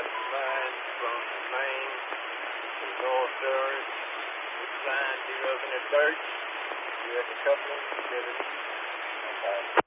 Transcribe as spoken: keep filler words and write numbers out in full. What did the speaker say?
That's the line from Maine to North Durham. This line due up in the dirt. You have to couple them together. Okay.